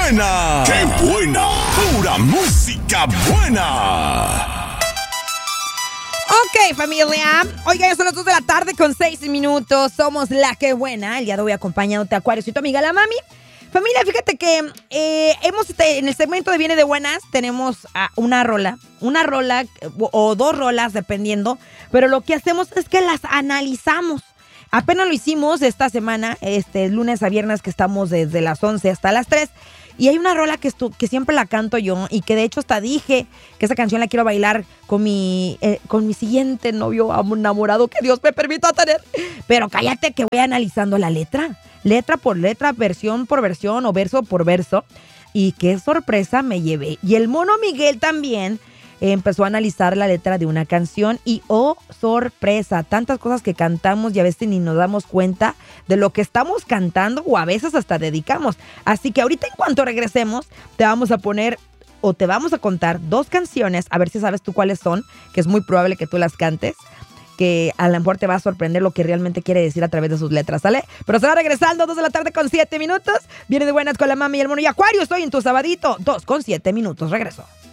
buena! ¡Qué buena! ¡Pura música buena! Ok, familia. Oiga, ya son las 2 de la tarde con 6 minutos. Somos La Que Buena. El día de hoy acompañándote, Acuario. Soy tu amiga La Mami. Familia, fíjate que en el segmento de Viene de Buenas tenemos una rola o dos rolas, dependiendo. Pero lo que hacemos es que las analizamos. Apenas lo hicimos esta semana, lunes a viernes, que estamos desde las 11 hasta las 3. Y hay una rola que siempre la canto yo y que de hecho hasta dije que esa canción la quiero bailar con mi siguiente novio enamorado que Dios me permita tener. Pero cállate que voy analizando la letra por letra, versión por versión o verso por verso. Y qué sorpresa me llevé. Y el mono Miguel también empezó a analizar la letra de una canción y ¡oh, sorpresa! Tantas cosas que cantamos y a veces ni nos damos cuenta de lo que estamos cantando o a veces hasta dedicamos. Así que ahorita en cuanto regresemos te vamos a poner o te vamos a contar dos canciones, a ver si sabes tú cuáles son, que es muy probable que tú las cantes, que a lo mejor te va a sorprender lo que realmente quiere decir a través de sus letras, ¿sale? Pero se va regresando, 2 de la tarde con 7 minutos. Viene de Buenas con La Mami y el Mono y Acuario. Estoy en tu sabadito, 2 con 7 minutos. Regreso.